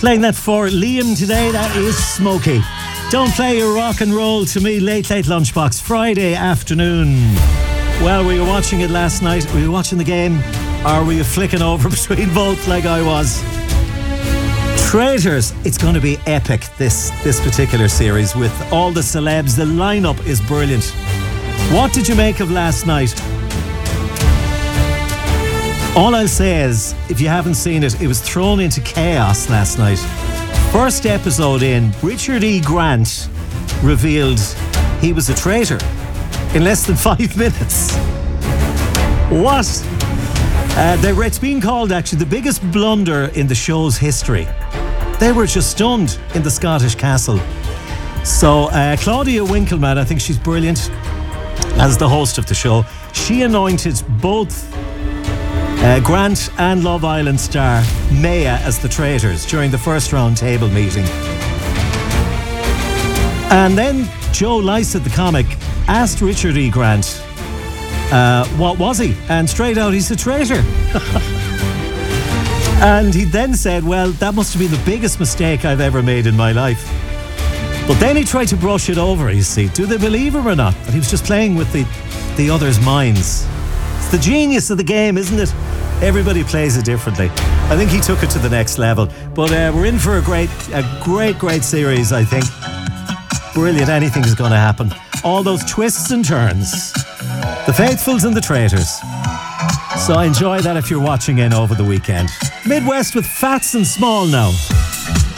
Playing that for Liam today, that is Smokey. Don't play your rock and roll to me, Late Lunchbox, Friday afternoon. Well, were you watching it last night? Were you watching the game? Or were you flicking over between both like I was? Traitors, it's going to be epic, this particular series, with all the celebs. The lineup is brilliant. What did you make of last night? All I'll say is, if you haven't seen it, it was thrown into chaos last night. First episode in, Richard E. Grant revealed he was a traitor in less than 5 minutes. What? It's been called, actually, the biggest blunder in the show's history. They were just stunned in the Scottish castle. So Claudia Winkleman, I think she's brilliant as the host of the show. She anointed both Grant and Love Island star Maya as the traitors during the first round table meeting. And then Joe Lycett, the comic, asked Richard E. Grant, what was he? And straight out, he's a traitor. And he then said, well, that must have been the biggest mistake I've ever made in my life. But then he tried to brush it over, you see. Do they believe him or not? That he was just playing with the others' minds. It's the genius of the game, isn't it? Everybody plays it differently. I think he took it to the next level. But we're in for a great series, I think. Brilliant. Anything is going to happen. All those twists and turns. The faithfuls and the traitors. So enjoy that if you're watching in over the weekend. Midwest with Fats and Small now.